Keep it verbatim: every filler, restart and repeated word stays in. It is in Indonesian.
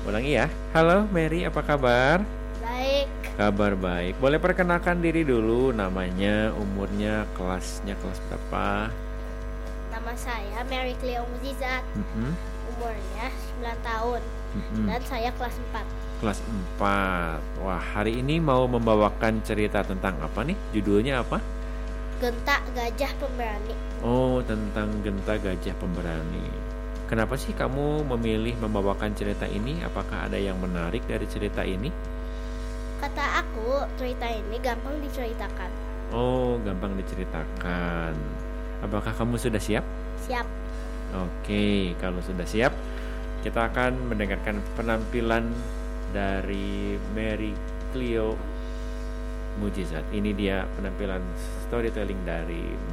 Ulangi ya. Halo Mary, apa kabar? Baik, Kabar baik. Boleh perkenalkan diri dulu, namanya, umurnya, kelasnya kelas berapa? nama saya Mary Cleo Mujizat. Mm-mm, Umurnya sembilan tahun mm-mm. dan saya kelas empat. Kelas empat. Wah, hari ini mau membawakan cerita tentang apa nih? Judulnya apa? Genta Gajah Pemberani. Oh, tentang Genta Gajah Pemberani. Kenapa sih kamu memilih membawakan cerita ini? Apakah ada yang menarik dari cerita ini? Kata aku, cerita ini gampang diceritakan. Oh, gampang diceritakan. Apakah kamu sudah siap? Siap. Oke, kalau sudah siap, kita akan mendengarkan penampilan dari Mary Cleo Mujizat. Ini dia penampilan storytelling dari